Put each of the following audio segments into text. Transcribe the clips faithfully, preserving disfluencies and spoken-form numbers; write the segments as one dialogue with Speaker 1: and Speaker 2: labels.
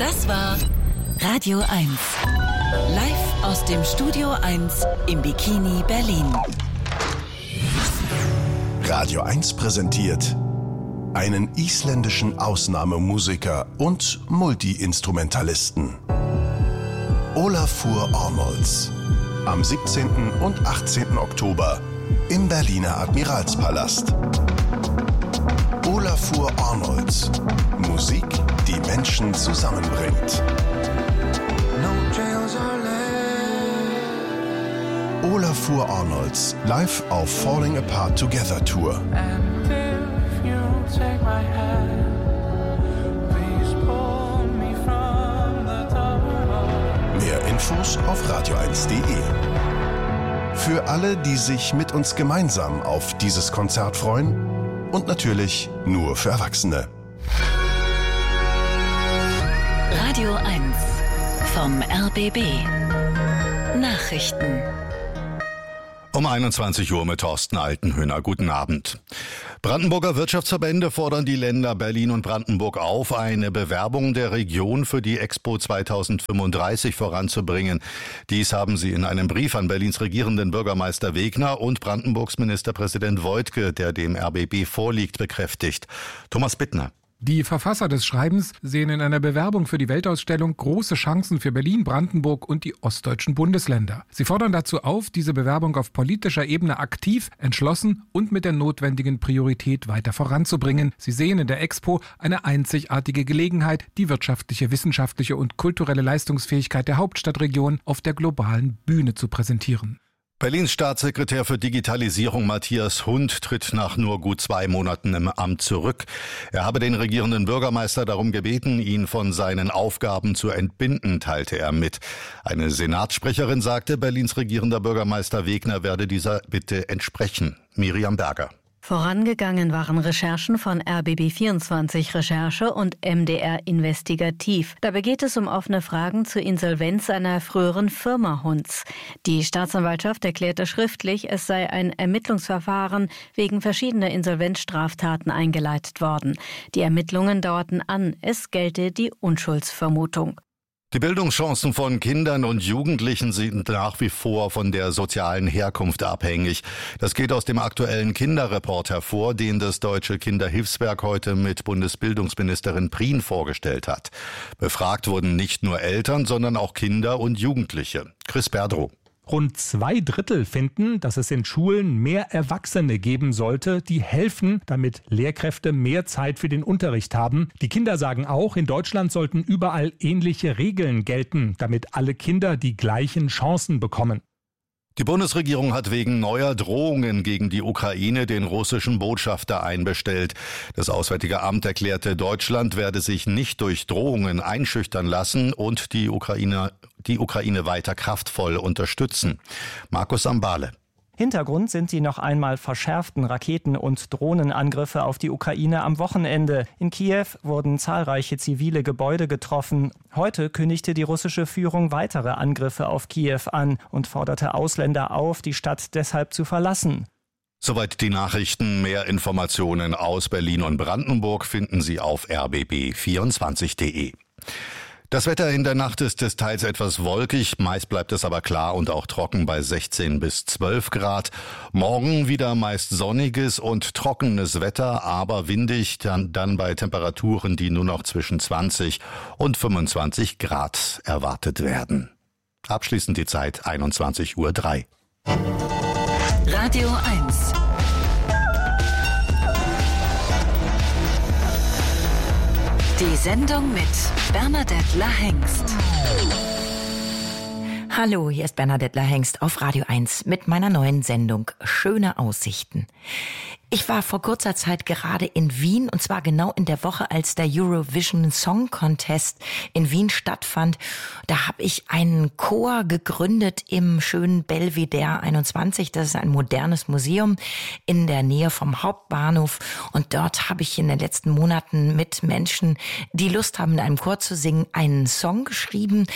Speaker 1: Das war Radio eins. Live aus dem Studio eins im Bikini Berlin.
Speaker 2: Radio eins präsentiert einen isländischen Ausnahmemusiker und Multi-Instrumentalisten. Ólafur Arnalds. Am siebzehnten und achtzehnten Oktober im Berliner Admiralspalast. Ólafur Arnalds. Musik, die Menschen zusammenbringt. Ólafur Arnalds live auf Falling Apart Together Tour. Mehr Infos auf radio eins punkt de. Für alle, die sich mit uns gemeinsam auf dieses Konzert freuen und natürlich nur für Erwachsene.
Speaker 1: Radio eins vom R B B. Nachrichten.
Speaker 3: Um einundzwanzig Uhr mit Thorsten Altenhöhner. Guten Abend. Brandenburger Wirtschaftsverbände fordern die Länder Berlin und Brandenburg auf, eine Bewerbung der Region für die Expo zweitausendfünfunddreißig voranzubringen. Dies haben sie in einem Brief an Berlins regierenden Bürgermeister Wegner und Brandenburgs Ministerpräsident Woidke, der dem R B B vorliegt, bekräftigt. Thomas Bittner.
Speaker 4: Die Verfasser des Schreibens sehen in einer Bewerbung für die Weltausstellung große Chancen für Berlin, Brandenburg und die ostdeutschen Bundesländer. Sie fordern dazu auf, diese Bewerbung auf politischer Ebene aktiv, entschlossen und mit der notwendigen Priorität weiter voranzubringen. Sie sehen in der Expo eine einzigartige Gelegenheit, die wirtschaftliche, wissenschaftliche und kulturelle Leistungsfähigkeit der Hauptstadtregion auf der globalen Bühne zu präsentieren.
Speaker 3: Berlins Staatssekretär für Digitalisierung Matthias Hund tritt nach nur gut zwei Monaten im Amt zurück. Er habe den regierenden Bürgermeister darum gebeten, ihn von seinen Aufgaben zu entbinden, teilte er mit. Eine Senatssprecherin sagte, Berlins regierender Bürgermeister Wegner werde dieser Bitte entsprechen. Miriam Berger.
Speaker 5: Vorangegangen waren Recherchen von R B B vierundzwanzig Recherche und M D R Investigativ. Dabei geht es um offene Fragen zur Insolvenz einer früheren Firma Hunds. Die Staatsanwaltschaft erklärte schriftlich, es sei ein Ermittlungsverfahren wegen verschiedener Insolvenzstraftaten eingeleitet worden. Die Ermittlungen dauerten an, es gelte die Unschuldsvermutung.
Speaker 3: Die Bildungschancen von Kindern und Jugendlichen sind nach wie vor von der sozialen Herkunft abhängig. Das geht aus dem aktuellen Kinderreport hervor, den das Deutsche Kinderhilfswerk heute mit Bundesbildungsministerin Prien vorgestellt hat. Befragt wurden nicht nur Eltern, sondern auch Kinder und Jugendliche. Chris Berdrow.
Speaker 6: Rund zwei Drittel finden, dass es in Schulen mehr Erwachsene geben sollte, die helfen, damit Lehrkräfte mehr Zeit für den Unterricht haben. Die Kinder sagen auch, in Deutschland sollten überall ähnliche Regeln gelten, damit alle Kinder die gleichen Chancen bekommen.
Speaker 3: Die Bundesregierung hat wegen neuer Drohungen gegen die Ukraine den russischen Botschafter einbestellt. Das Auswärtige Amt erklärte, Deutschland werde sich nicht durch Drohungen einschüchtern lassen und die Ukraine, die Ukraine weiter kraftvoll unterstützen. Markus Ambale.
Speaker 7: Hintergrund sind die noch einmal verschärften Raketen- und Drohnenangriffe auf die Ukraine am Wochenende. In Kiew wurden zahlreiche zivile Gebäude getroffen. Heute kündigte die russische Führung weitere Angriffe auf Kiew an und forderte Ausländer auf, die Stadt deshalb zu verlassen.
Speaker 3: Soweit die Nachrichten. Mehr Informationen aus Berlin und Brandenburg finden Sie auf r b b vierundzwanzig punkt de. Das Wetter in der Nacht ist des Teils etwas wolkig, meist bleibt es aber klar und auch trocken bei sechzehn bis zwölf Grad. Morgen wieder meist sonniges und trockenes Wetter, aber windig, dann, dann bei Temperaturen, die nur noch zwischen zwanzig und fünfundzwanzig Grad erwartet werden. Abschließend die Zeit einundzwanzig Uhr drei.
Speaker 1: Radio eins. Die Sendung mit Bernadette Lahengst.
Speaker 8: Hallo, hier ist Bernadette Lahengst auf Radio eins mit meiner neuen Sendung Schöne Aussichten. Ich war vor kurzer Zeit gerade in Wien, und zwar genau in der Woche, als der Eurovision Song Contest in Wien stattfand. Da habe ich einen Chor gegründet im schönen Belvedere einundzwanzig. Das ist ein modernes Museum in der Nähe vom Hauptbahnhof. Und dort habe ich in den letzten Monaten mit Menschen, die Lust haben, in einem Chor zu singen, einen Song geschrieben,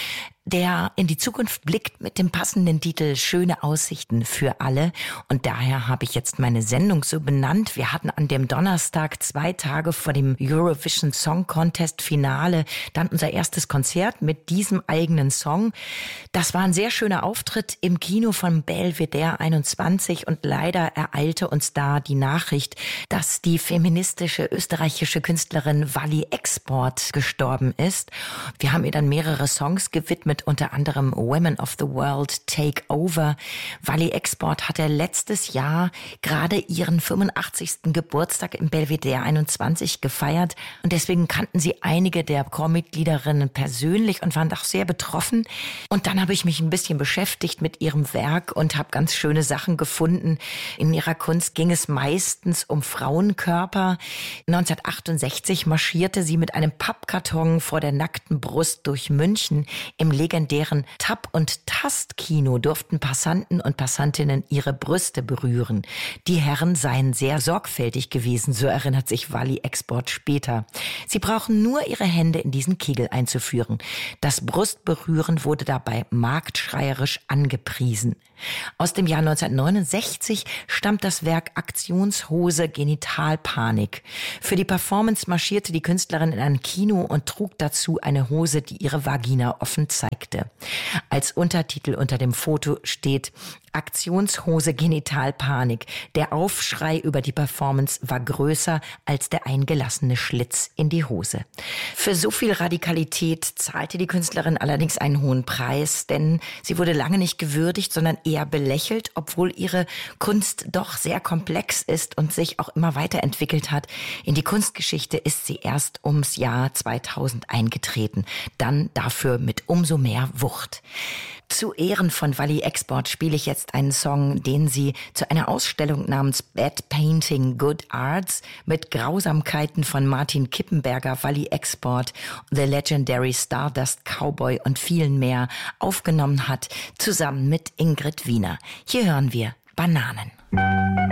Speaker 8: der in die Zukunft blickt mit dem passenden Titel Schöne Aussichten für alle. Und daher habe ich jetzt meine Sendung so benannt. Wir hatten an dem Donnerstag, zwei Tage vor dem Eurovision Song Contest Finale, dann unser erstes Konzert mit diesem eigenen Song. Das war ein sehr schöner Auftritt im Kino von Belvedere einundzwanzig und leider ereilte uns da die Nachricht, dass die feministische österreichische Künstlerin Wally Export gestorben ist. Wir haben ihr dann mehrere Songs gewidmet, unter anderem Women of the World, Take Over. Wally Export hatte letztes Jahr gerade ihren fünfundachtzigsten Geburtstag im Belvedere einundzwanzig gefeiert und deswegen kannten sie einige der Chormitgliederinnen persönlich und waren auch sehr betroffen. Und dann habe ich mich ein bisschen beschäftigt mit ihrem Werk und habe ganz schöne Sachen gefunden. In ihrer Kunst ging es meistens um Frauenkörper. neunzehnhundertachtundsechzig marschierte sie mit einem Pappkarton vor der nackten Brust durch München. Im legendären Tap- und Tastkino durften Passanten und Passantinnen ihre Brüste berühren. Die Herren seien sehr sorgfältig gewesen, so erinnert sich Wally Export später. Sie brauchen nur ihre Hände in diesen Kegel einzuführen. Das Brustberühren wurde dabei marktschreierisch angepriesen. Aus dem Jahr neunzehnhundertneunundsechzig stammt das Werk Aktionshose Genitalpanik. Für die Performance marschierte die Künstlerin in ein Kino und trug dazu eine Hose, die ihre Vagina offen zeigte. Als Untertitel unter dem Foto steht Aktionshose Genitalpanik. Der Aufschrei über die Performance war größer als der eingelassene Schlitz in die Hose. Für so viel Radikalität zahlte die Künstlerin allerdings einen hohen Preis, denn sie wurde lange nicht gewürdigt, sondern eher belächelt, obwohl ihre Kunst doch sehr komplex ist und sich auch immer weiterentwickelt hat. In die Kunstgeschichte ist sie erst ums Jahr zweitausend eingetreten, dann dafür mit umso mehr Wucht. Zu Ehren von Wally Export spiele ich jetzt einen Song, den sie zu einer Ausstellung namens Bad Painting Good Arts mit Grausamkeiten von Martin Kippenberger, Wally Export, The Legendary Stardust Cowboy und vielen mehr aufgenommen hat, zusammen mit Ingrid Wiener. Hier hören wir Bananen.